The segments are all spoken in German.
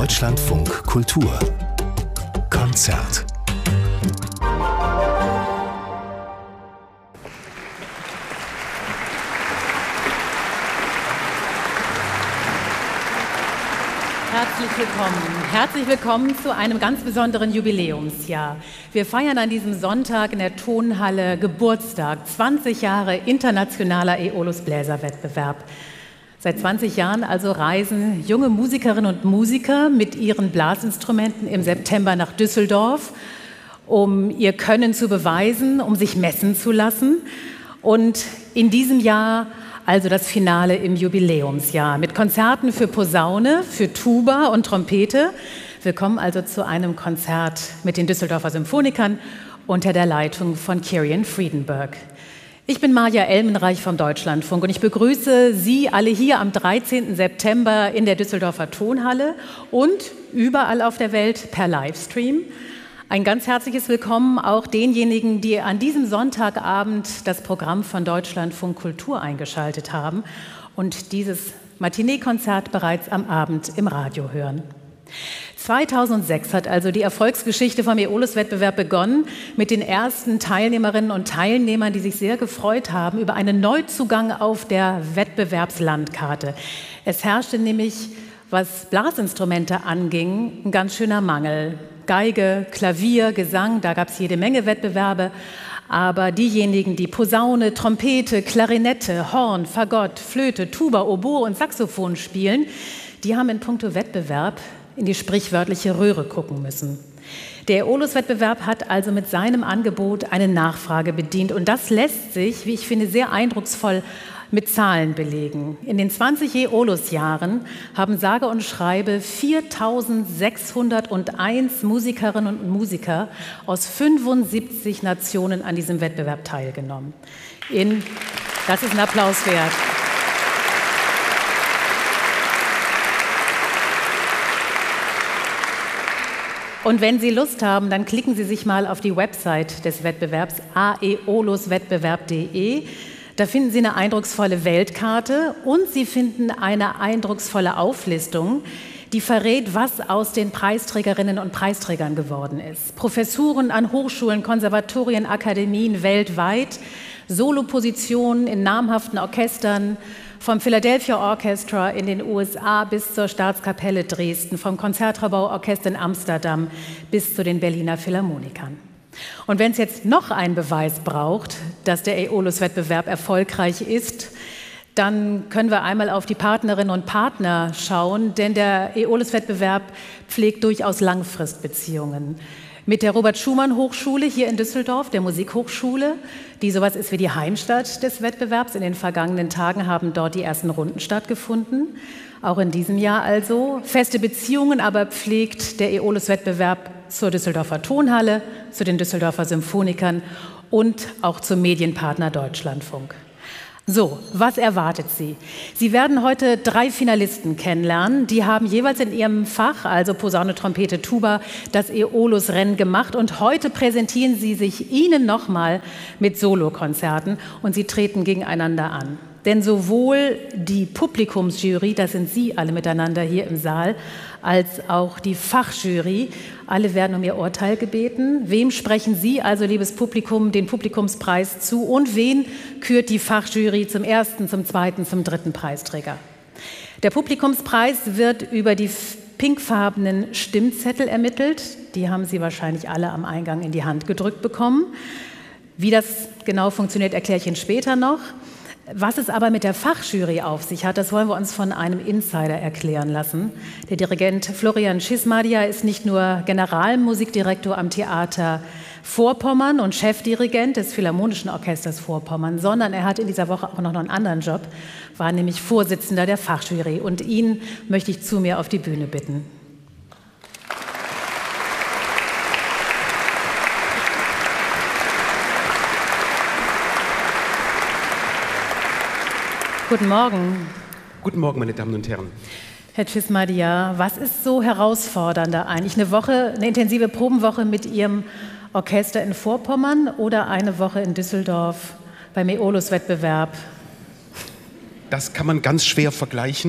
Deutschlandfunk Kultur Konzert. Herzlich willkommen zu einem ganz besonderen Jubiläumsjahr. Wir feiern an diesem Sonntag in der Tonhalle Geburtstag, 20 Jahre internationaler Aeolus Bläserwettbewerb. Seit 20 Jahren also reisen junge Musikerinnen und Musiker mit ihren Blasinstrumenten im September nach Düsseldorf, um ihr Können zu beweisen, um sich messen zu lassen. Und in diesem Jahr also das Finale im Jubiläumsjahr mit Konzerten für Posaune, für Tuba und Trompete. Wir kommen also zu einem Konzert mit den Düsseldorfer Symphonikern unter der Leitung von Kirian Friedenberg. Ich bin Maja Elmenreich vom Deutschlandfunk und ich begrüße Sie alle hier am 13. September in der Düsseldorfer Tonhalle und überall auf der Welt per Livestream. Ein ganz herzliches Willkommen auch denjenigen, die an diesem Sonntagabend das Programm von Deutschlandfunk Kultur eingeschaltet haben und dieses Matinee-Konzert bereits am Abend im Radio hören. 2006 hat also die Erfolgsgeschichte vom Aeolus-Wettbewerb begonnen mit den ersten Teilnehmerinnen und Teilnehmern, die sich sehr gefreut haben über einen Neuzugang auf der Wettbewerbslandkarte. Es herrschte nämlich, was Blasinstrumente anging, ein ganz schöner Mangel. Geige, Klavier, Gesang, da gab es jede Menge Wettbewerbe. Aber diejenigen, die Posaune, Trompete, Klarinette, Horn, Fagott, Flöte, Tuba, Oboe und Saxophon spielen, die haben in puncto Wettbewerb in die sprichwörtliche Röhre gucken müssen. Der Aeolus-Wettbewerb hat also mit seinem Angebot eine Nachfrage bedient. Und das lässt sich, wie ich finde, sehr eindrucksvoll mit Zahlen belegen. In den 20 Aeolus-Jahren haben sage und schreibe 4.601 Musikerinnen und Musiker aus 75 Nationen an diesem Wettbewerb teilgenommen. Das ist ein Applaus wert. Und wenn Sie Lust haben, dann klicken Sie sich mal auf die Website des Wettbewerbs aeoluswettbewerb.de. Da finden Sie eine eindrucksvolle Weltkarte und Sie finden eine eindrucksvolle Auflistung, die verrät, was aus den Preisträgerinnen und Preisträgern geworden ist. Professuren an Hochschulen, Konservatorien, Akademien weltweit, Solopositionen in namhaften Orchestern, vom Philadelphia Orchestra in den USA bis zur Staatskapelle Dresden, vom Konzertgebauorchester in Amsterdam bis zu den Berliner Philharmonikern. Und wenn es jetzt noch einen Beweis braucht, dass der Aeolus-Wettbewerb erfolgreich ist, dann können wir einmal auf die Partnerinnen und Partner schauen, denn der Aeolus-Wettbewerb pflegt durchaus Langfristbeziehungen. Mit der Robert-Schumann-Hochschule hier in Düsseldorf, der Musikhochschule, die sowas ist wie die Heimstatt des Wettbewerbs. In den vergangenen Tagen haben dort die ersten Runden stattgefunden. Auch in diesem Jahr also. Feste Beziehungen aber pflegt der Aeolus-Wettbewerb zur Düsseldorfer Tonhalle, zu den Düsseldorfer Symphonikern und auch zum Medienpartner Deutschlandfunk. So, was erwartet Sie? Sie werden heute 3 Finalisten kennenlernen. Die haben jeweils in ihrem Fach, also Posaune, Trompete, Tuba, das Aeolus-Rennen gemacht. Und heute präsentieren sie sich Ihnen nochmal mit Solokonzerten und sie treten gegeneinander an. Denn sowohl die Publikumsjury, das sind Sie alle miteinander hier im Saal, als auch die Fachjury, alle werden um ihr Urteil gebeten. Wem sprechen Sie also, liebes Publikum, den Publikumspreis zu und wen kürt die Fachjury zum ersten, zum zweiten, zum dritten Preisträger? Der Publikumspreis wird über die pinkfarbenen Stimmzettel ermittelt. Die haben Sie wahrscheinlich alle am Eingang in die Hand gedrückt bekommen. Wie das genau funktioniert, erkläre ich Ihnen später noch. Was es aber mit der Fachjury auf sich hat, das wollen wir uns von einem Insider erklären lassen. Der Dirigent Florian Schismadia ist nicht nur Generalmusikdirektor am Theater Vorpommern und Chefdirigent des Philharmonischen Orchesters Vorpommern, sondern er hat in dieser Woche auch noch einen anderen Job, war nämlich Vorsitzender der Fachjury. Und ihn möchte ich zu mir auf die Bühne bitten. Guten Morgen. Guten Morgen, meine Damen und Herren. Herr Schismadia, was ist so herausfordernder eigentlich? Eine intensive Probenwoche mit Ihrem Orchester in Vorpommern oder eine Woche in Düsseldorf beim Aeolus-Wettbewerb? Das kann man ganz schwer vergleichen.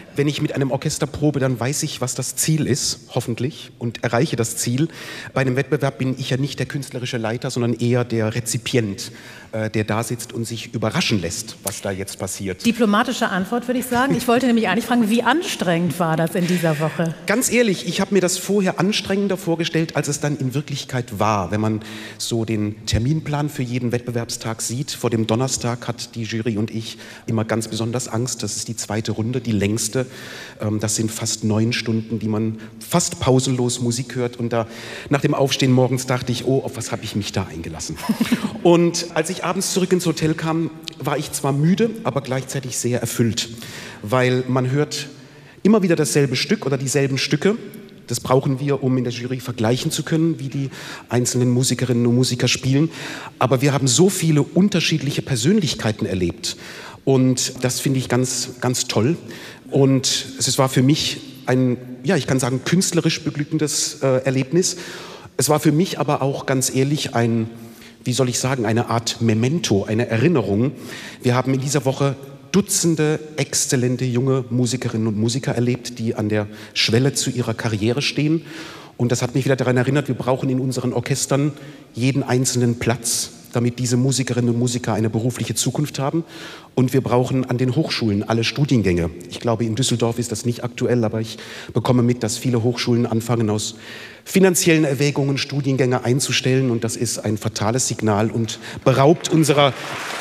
wenn ich mit einem Orchester probe, dann weiß ich, was das Ziel ist, hoffentlich, und erreiche das Ziel. Bei einem Wettbewerb bin ich ja nicht der künstlerische Leiter, sondern eher der Rezipient, der da sitzt und sich überraschen lässt, was da jetzt passiert. Diplomatische Antwort, würde ich sagen. Ich wollte nämlich eigentlich fragen, wie anstrengend war das in dieser Woche? Ganz ehrlich, ich habe mir das vorher anstrengender vorgestellt, als es dann in Wirklichkeit war. Wenn man so den Terminplan für jeden Wettbewerbstag sieht, vor dem Donnerstag hat die Jury und ich immer ganz besonders Angst. Das ist die zweite Runde, die längste. Das sind fast 9 Stunden, die man fast pausenlos Musik hört. Und da nach dem Aufstehen morgens dachte ich, oh, auf was habe ich mich da eingelassen? Und als ich abends zurück ins Hotel kam, war ich zwar müde, aber gleichzeitig sehr erfüllt, weil man hört immer wieder dasselbe Stück oder dieselben Stücke. Das brauchen wir, um in der Jury vergleichen zu können, wie die einzelnen Musikerinnen und Musiker spielen. Aber wir haben so viele unterschiedliche Persönlichkeiten erlebt. Und das finde ich ganz, ganz toll. Und es war für mich ein, ja, ich kann sagen, künstlerisch beglückendes Erlebnis. Es war für mich aber auch ganz ehrlich ein, wie soll ich sagen, eine Art Memento, eine Erinnerung. Wir haben in dieser Woche Dutzende exzellente junge Musikerinnen und Musiker erlebt, die an der Schwelle zu ihrer Karriere stehen. Und das hat mich wieder daran erinnert, wir brauchen in unseren Orchestern jeden einzelnen Platz, damit diese Musikerinnen und Musiker eine berufliche Zukunft haben. Und wir brauchen an den Hochschulen alle Studiengänge. Ich glaube, in Düsseldorf ist das nicht aktuell, aber ich bekomme mit, dass viele Hochschulen anfangen, aus finanziellen Erwägungen Studiengänge einzustellen. Und das ist ein fatales Signal und beraubt unserer...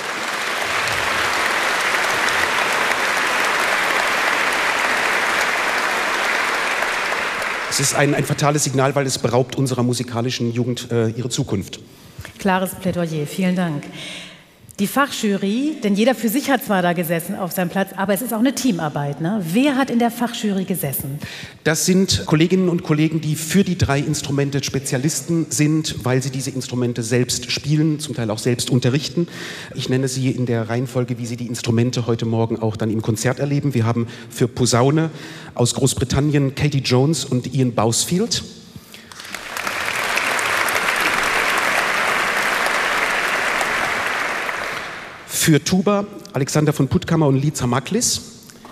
Es ist ein fatales Signal, weil es beraubt unserer musikalischen Jugend ihre Zukunft. Klares Plädoyer, vielen Dank. Die Fachjury, denn jeder für sich hat zwar da gesessen auf seinem Platz, aber es ist auch eine Teamarbeit, ne? Wer hat in der Fachjury gesessen? Das sind Kolleginnen und Kollegen, die für die 3 Instrumente Spezialisten sind, weil sie diese Instrumente selbst spielen, zum Teil auch selbst unterrichten. Ich nenne sie in der Reihenfolge, wie Sie die Instrumente heute Morgen auch dann im Konzert erleben. Wir haben für Posaune aus Großbritannien Katie Jones und Ian Bousfield. Für Tuba Alexander von Puttkammer und Liza Maklis.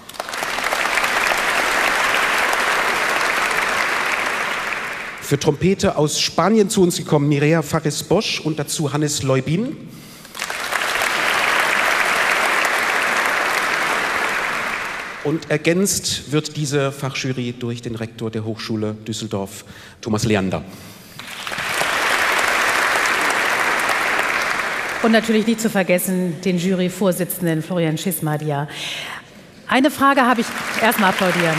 Für Trompete aus Spanien zu uns gekommen Mireia Fares Bosch und dazu Hannes Leubin. Und ergänzt wird diese Fachjury durch den Rektor der Hochschule Düsseldorf, Thomas Leander. Und natürlich nicht zu vergessen den Juryvorsitzenden Florian Schismadia. Eine Frage habe ich, erstmal applaudieren.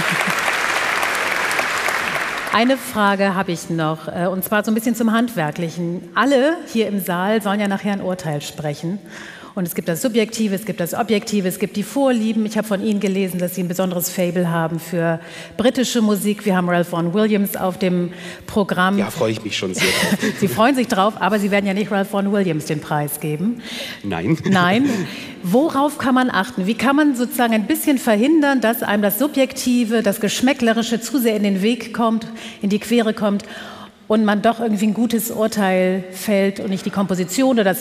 Eine Frage habe ich noch, und zwar so ein bisschen zum Handwerklichen. Alle hier im Saal sollen ja nachher ein Urteil sprechen. Und es gibt das Subjektive, es gibt das Objektive, es gibt die Vorlieben. Ich habe von Ihnen gelesen, dass Sie ein besonderes Faible haben für britische Musik. Wir haben Ralph Vaughan Williams auf dem Programm. Ja, freue ich mich schon sehr drauf. Sie freuen sich drauf, aber Sie werden ja nicht Ralph Vaughan Williams den Preis geben. Nein. Nein. Worauf kann man achten? Wie kann man sozusagen ein bisschen verhindern, dass einem das Subjektive, das Geschmäcklerische zu sehr in den Weg kommt, in die Quere kommt und man doch irgendwie ein gutes Urteil fällt und nicht die Komposition oder das